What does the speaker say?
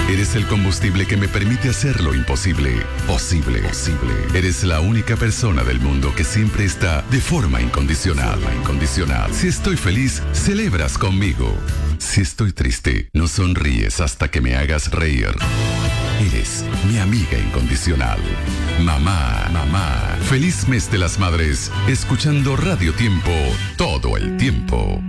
Eres el combustible que me permite hacer lo imposible posible. Eres la única persona del mundo que siempre está de forma incondicional. Si estoy feliz, celebras conmigo. Si estoy triste, no sonríes hasta que me hagas reír. Eres mi amiga incondicional. Mamá. Feliz mes de las madres, escuchando Radio Tiempo todo el tiempo.